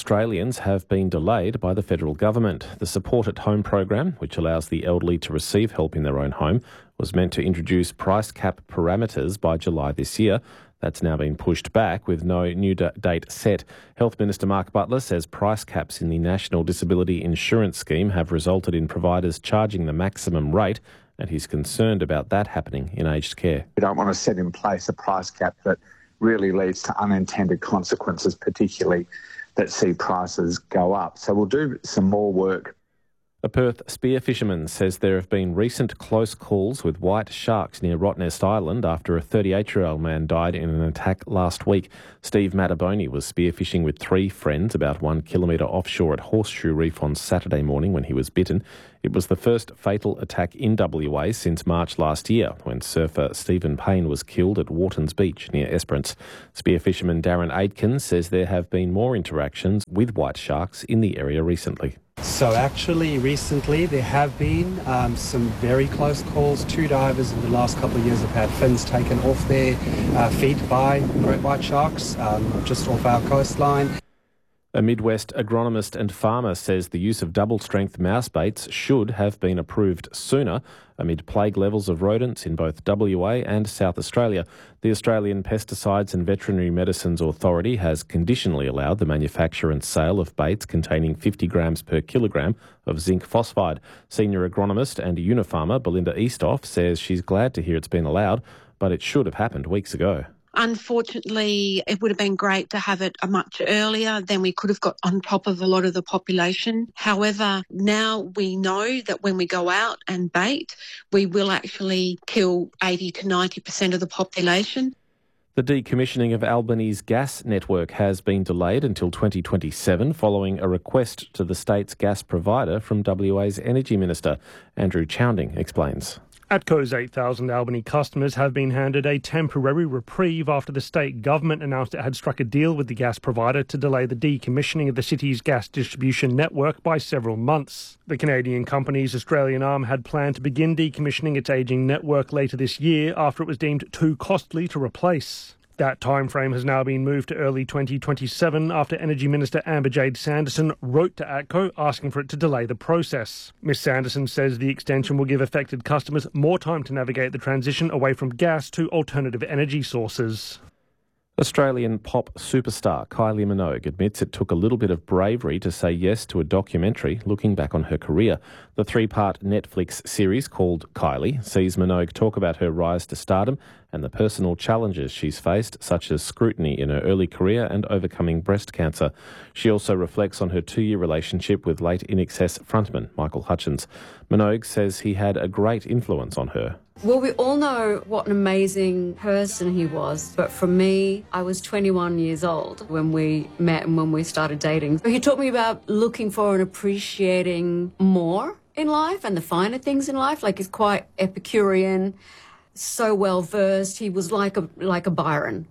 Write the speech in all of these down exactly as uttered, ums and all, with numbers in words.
Australians have been delayed by the federal government. The Support at Home program, which allows the elderly to receive help in their own home, was meant to introduce price cap parameters by July this year. That's now been pushed back with no new d- date set. Health Minister Mark Butler says price caps in the National Disability Insurance Scheme have resulted in providers charging the maximum rate, and he's concerned about that happening in aged care. We don't want to set in place a price cap that really leads to unintended consequences, particularly that see prices go up. So we'll do some more work. A Perth spear fisherman says there have been recent close calls with white sharks near Rottnest Island after a thirty-eight-year-old man died in an attack last week. Steve Mataboni was spearfishing with three friends about one kilometre offshore at Horseshoe Reef on Saturday morning when he was bitten. It was the first fatal attack in W A since March last year, when surfer Stephen Payne was killed at Wartons Beach near Esperance. Spear fisherman Darren Aitken says there have been more interactions with white sharks in the area recently. So actually, recently there have been um, some very close calls. Two divers in the last couple of years have had fins taken off their uh, feet by great white sharks um, just off our coastline. A Midwest agronomist and farmer says the use of double-strength mouse baits should have been approved sooner amid plague levels of rodents in both W A and South Australia. The Australian Pesticides and Veterinary Medicines Authority has conditionally allowed the manufacture and sale of baits containing fifty grams per kilogram of zinc phosphide. Senior agronomist and Unifarmer Belinda Eastoff says she's glad to hear it's been allowed, but it should have happened weeks ago. Unfortunately, it would have been great to have it much earlier, then we could have got on top of a lot of the population. However, now we know that when we go out and bait, we will actually kill eighty to ninety percent of the population. The decommissioning of Albany's gas network has been delayed until twenty twenty-seven following a request to the state's gas provider from W A's Energy Minister. Andrew Chowding explains. ATCO's eight thousand Albany customers have been handed a temporary reprieve after the state government announced it had struck a deal with the gas provider to delay the decommissioning of the city's gas distribution network by several months. The Canadian company's Australian arm had planned to begin decommissioning its ageing network later this year after it was deemed too costly to replace. That timeframe has now been moved to early twenty twenty-seven after Energy Minister Amber Jade Sanderson wrote to ATCO asking for it to delay the process. Miz Sanderson says the extension will give affected customers more time to navigate the transition away from gas to alternative energy sources. Australian pop superstar Kylie Minogue admits it took a little bit of bravery to say yes to a documentary looking back on her career. The three-part Netflix series called Kylie sees Minogue talk about her rise to stardom and the personal challenges she's faced, such as scrutiny in her early career and overcoming breast cancer. She also reflects on her two-year relationship with late I N X S frontman Michael Hutchence. Minogue says he had a great influence on her. Well, we all know what an amazing person he was, but for me, I was twenty-one years old when we met and when we started dating. He taught me about looking for and appreciating more in life and the finer things in life. Like, he's quite Epicurean, so well-versed. He was like a like a Byron.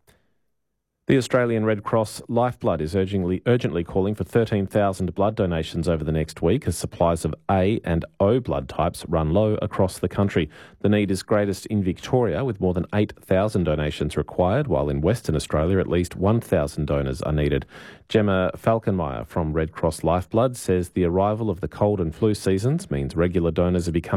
The Australian Red Cross Lifeblood is urgently, urgently calling for thirteen thousand blood donations over the next week as supplies of A and O blood types run low across the country. The need is greatest in Victoria, with more than eight thousand donations required, while in Western Australia at least one thousand donors are needed. Gemma Falkenmeyer from Red Cross Lifeblood says the arrival of the cold and flu seasons means regular donors are becoming